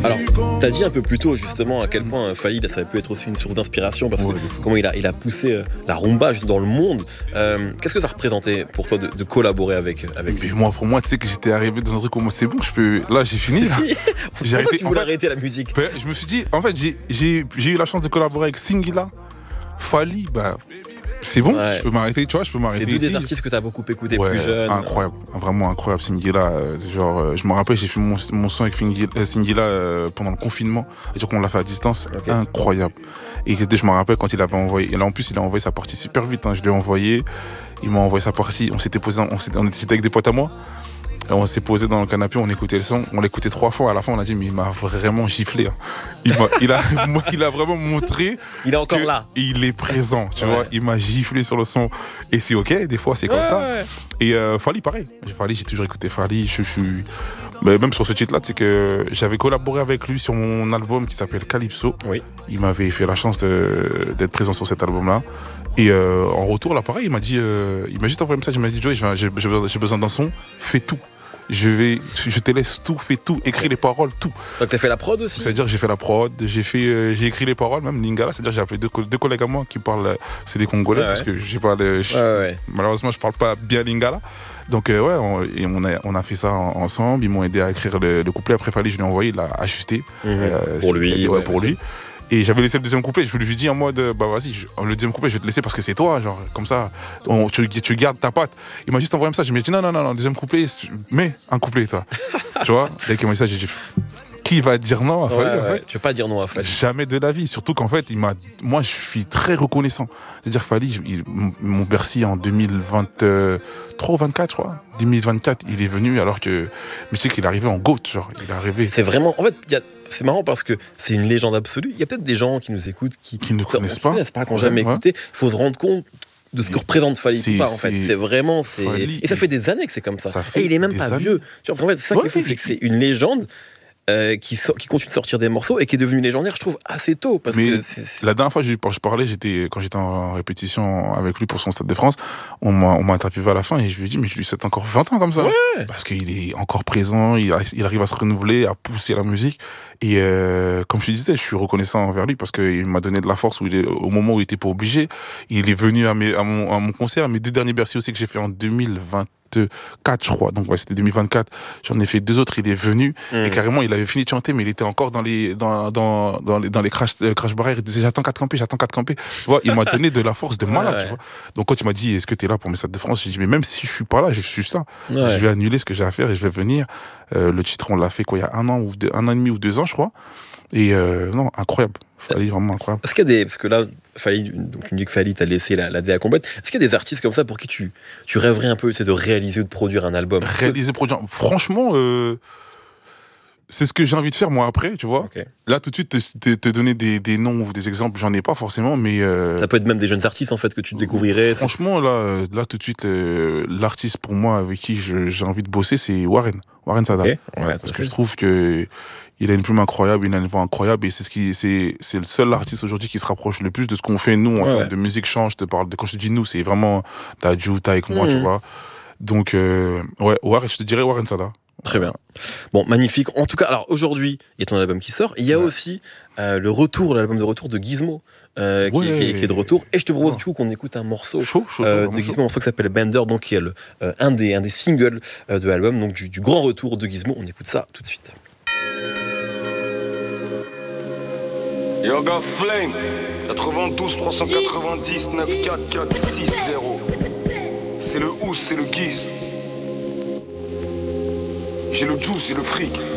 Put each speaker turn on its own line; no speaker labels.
Alors, t'as dit un peu plus tôt justement à quel point Fally, ça a pu être aussi une source d'inspiration parce que comment il a poussé la rumba juste dans le monde. Qu'est-ce que ça représentait pour toi de collaborer avec lui?
Mais pour moi, tu sais que j'étais arrivé dans un truc où moi, c'est bon, là, j'ai fini. Là.
J'ai arrêté. Tu voulais arrêter la musique.
Je me suis dit, en fait, j'ai eu la chance de collaborer avec Singila, Fally, c'est bon, je peux m'arrêter, tu vois,
C'est deux des artistes que t'as beaucoup écouté plus jeune.
Incroyable, vraiment incroyable, Singila. Je me rappelle, j'ai fait mon son avec Singila pendant le confinement, c'est-à-dire qu'on l'a fait à distance, incroyable. Et je me rappelle quand il avait envoyé, et là en plus il a envoyé sa partie super vite, je l'ai envoyé, il m'a envoyé sa partie, on était avec des potes à moi. On s'est posé dans le canapé, on écoutait le son, on l'écoutait 3 fois. À la fin, on a dit, mais il m'a vraiment giflé. Il a vraiment montré.
Il est encore là.
Il est présent, tu vois. Il m'a giflé sur le son. Et c'est ok, des fois, c'est comme ça. Ouais. Et Fally, pareil. J'ai toujours écouté Fally. Mais même sur ce titre-là, c'est que j'avais collaboré avec lui sur mon album qui s'appelle Calypso. Oui. Il m'avait fait la chance d'être présent sur cet album-là. Et en retour, là, pareil, il m'a juste envoyé un message. Il m'a dit, Joey, j'ai besoin d'un son, fais tout. Je te laisse tout, fais tout, écris les paroles, tout.
Donc t'as fait la prod aussi?
C'est-à-dire que j'ai fait la prod, j'ai écrit les paroles, même Lingala, c'est-à-dire que j'ai appelé deux collègues à moi qui parlent, c'est des Congolais, parce que malheureusement je parle pas bien Lingala. Donc on a fait ça ensemble, ils m'ont aidé à écrire le couplet, après Fally, je l'ai envoyé, il l'a ajusté.
Pour lui.
Pour lui. Et j'avais laissé le deuxième couplet, je lui ai dit en mode, vas-y, le deuxième couplet, je vais te laisser parce que c'est toi, genre, comme ça, tu gardes ta patte. Il m'a juste envoyé un message, il m'a dit, non, le deuxième couplet, mets un couplet, toi. Tu vois, dès qu'il m'a dit ça, j'ai dit, qui va dire non à Fally, en fait?
Tu veux pas dire non à Fally?
Jamais de la vie, surtout qu'en fait, moi, je suis très reconnaissant. C'est-à-dire que Fally, mon Bercy en 2023 ou 24, je crois. 2024, il est venu alors que, mais tu sais qu'il est arrivé en GOAT, genre, il est arrivé.
C'est vraiment, en fait, c'est marrant parce que c'est une légende absolue. Il y a peut-être des gens qui nous écoutent qui
ne connaissent pas,
qui n'ont jamais écouté. Il faut se rendre compte de ce que représente Fally. En fait, c'est vraiment, et ça fait des années que c'est comme ça. Et il est même pas vieux. Tu vois, en fait, c'est ça qui est fou, c'est que c'est une légende. Qui continue de sortir des morceaux et qui est devenu légendaire, je trouve, assez tôt.
La dernière fois que je parlais, quand j'étais en répétition avec lui pour son Stade de France, on m'a interviewé à la fin et je lui ai dit, mais je lui souhaite encore 20 ans comme ça. Ouais. Parce qu'il est encore présent, il arrive à se renouveler, à pousser la musique. Et comme je te disais, je suis reconnaissant envers lui parce qu'il m'a donné de la force au moment où il était pas obligé. Il est venu à mon concert, à mes 2 derniers Bercy aussi que j'ai fait en 2024, je crois. Donc c'était 2024. J'en ai fait 2 autres. Il est venu et carrément il avait fini de chanter, mais il était encore dans les crash barrières. Il disait j'attends 4 campés. Tu vois, il m'a donné de la force de malade. Tu vois. Donc quand il m'a dit est-ce que t'es là pour mes Stades de France, j'ai dit mais même si je suis pas là, je suis ça. Je vais annuler ce que j'ai à faire et je vais venir. Le titre on l'a fait il y a 1 an et demi ou 2 ans, je crois. Et non, incroyable. Fally, vraiment incroyable.
Est-ce qu'il y a parce que là, Fally, donc tu me dis que Fally t'a laissé la DA complète. Est-ce qu'il y a des artistes comme ça pour qui tu rêverais un peu, c'est de réaliser ou de produire un album?
Produire. Franchement, c'est ce que j'ai envie de faire moi après, tu vois. Okay. Là, tout de suite, te donner des noms ou des exemples, j'en ai pas forcément, mais...
Ça peut être même des jeunes artistes, en fait, que tu découvrirais.
Franchement, là, tout de suite, l'artiste pour moi avec qui j'ai envie de bosser, c'est Warren Sada. Okay. Parce que je trouve que il a une plume incroyable, il a une voix incroyable, et c'est le seul artiste aujourd'hui qui se rapproche le plus de ce qu'on fait, nous, en termes de musique change. Quand je te dis nous, c'est vraiment Dadju, t'as avec moi, tu vois. Donc, je te dirais Warren Sada.
Très bien. Bon, magnifique. En tout cas, alors aujourd'hui, il y a ton album qui sort. Il y a aussi l'album de retour de Gizmo qui est de retour. Et je te propose du coup qu'on écoute un morceau de Gizmo, un morceau qui s'appelle Bender, donc qui est un des singles de l'album, donc du grand retour de Gizmo. On écoute ça tout de suite.
Yoga Flame 92 390 94460. C'est le Ous, c'est le Giz. J'ai le juice et le fric.